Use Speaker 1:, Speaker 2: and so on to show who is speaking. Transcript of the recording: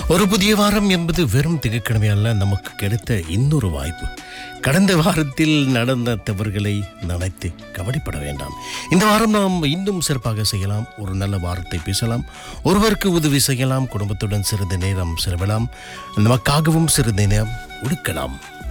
Speaker 1: ஒரு புதிய வாரம் என்பது வெறும் திங்கட்கிழமை அல்ல, நமக்கு கிடைத்த இன்னொரு வாய்ப்பு. கடந்த வாரத்தில் நடந்த தவறுகளை நினைத்து கவலைப்பட வேண்டாம். இந்த வாரம் நாம் இன்னும் சிறப்பாக செய்யலாம். ஒரு நல்ல வாரத்தை பேசலாம், ஒருவருக்கு உதவி செய்யலாம், குடும்பத்துடன் சிறிது நேரம் செலவிடலாம், நமக்காகவும் சிறிது நேரம் ஒடுக்கலாம்.